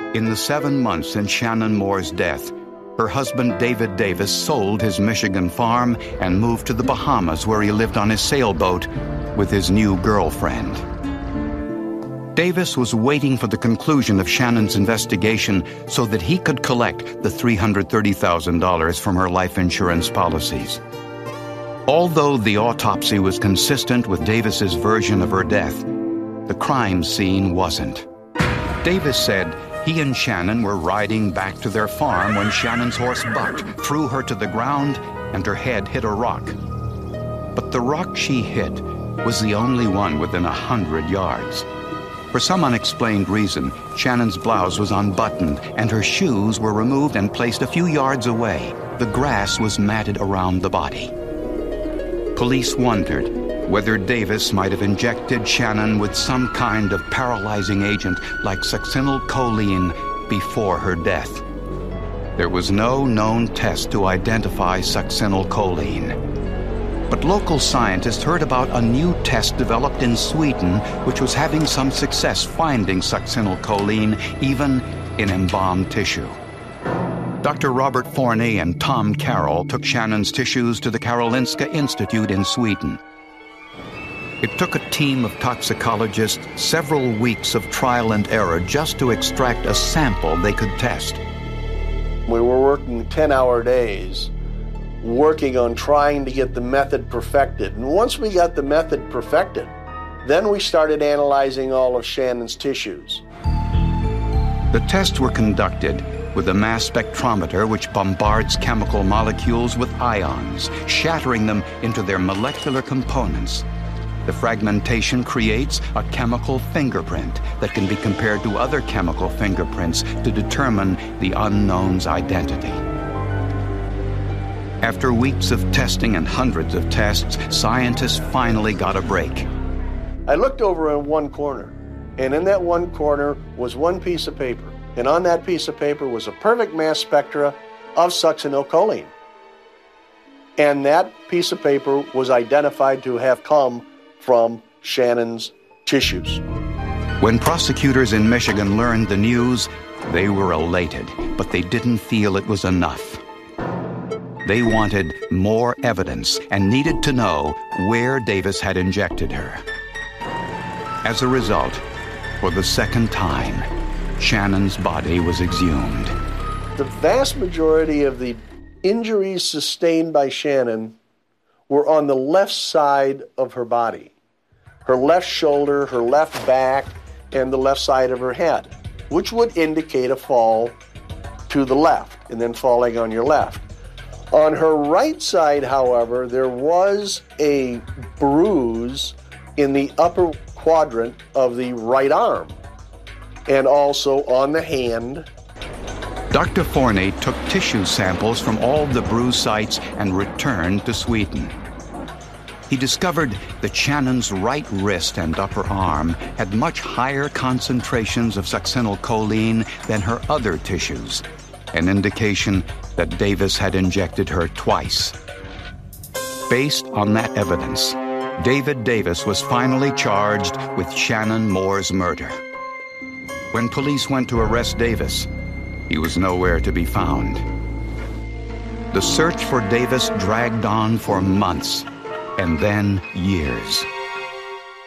In the 7 months since Shannon Moore's death, her husband David Davis sold his Michigan farm and moved to the Bahamas, where he lived on his sailboat with his new girlfriend. Davis was waiting for the conclusion of Shannon's investigation so that he could collect the $330,000 from her life insurance policies. Although the autopsy was consistent with Davis's version of her death, the crime scene wasn't. Davis said he and Shannon were riding back to their farm when Shannon's horse bucked, threw her to the ground, and her head hit a rock. But the rock she hit was the only one within 100 yards. For some unexplained reason, Shannon's blouse was unbuttoned and her shoes were removed and placed a few yards away. The grass was matted around the body. Police wondered whether Davis might have injected Shannon with some kind of paralyzing agent like succinylcholine before her death. There was no known test to identify succinylcholine. But local scientists heard about a new test developed in Sweden which was having some success finding succinylcholine even in embalmed tissue. Dr. Robert Forney and Tom Carroll took Shannon's tissues to the Karolinska Institute in Sweden. It took a team of toxicologists several weeks of trial and error just to extract a sample they could test. We were working 10-hour days, working on trying to get the method perfected. And once we got the method perfected, then we started analyzing all of Shannon's tissues. The tests were conducted with a mass spectrometer which bombards chemical molecules with ions, shattering them into their molecular components. The fragmentation creates a chemical fingerprint that can be compared to other chemical fingerprints to determine the unknown's identity. After weeks of testing and hundreds of tests, scientists finally got a break. I looked over in one corner, and in that one corner was one piece of paper. And on that piece of paper was a perfect mass spectra of succinylcholine. And that piece of paper was identified to have come from Shannon's tissues. When prosecutors in Michigan learned the news, they were elated, but they didn't feel it was enough. They wanted more evidence and needed to know where Davis had injected her. As a result, for the second time, Shannon's body was exhumed. The vast majority of the injuries sustained by Shannon were on the left side of her body. Her left shoulder, her left back, and the left side of her head, which would indicate a fall to the left and then falling on your left. On her right side, however, there was a bruise in the upper quadrant of the right arm and also on the hand. Dr. Forney took tissue samples from all the bruise sites and returned to Sweden. He discovered that Shannon's right wrist and upper arm had much higher concentrations of succinylcholine than her other tissues, an indication that Davis had injected her twice. Based on that evidence, David Davis was finally charged with Shannon Moore's murder. When police went to arrest Davis, he was nowhere to be found. The search for Davis dragged on for months, and then years.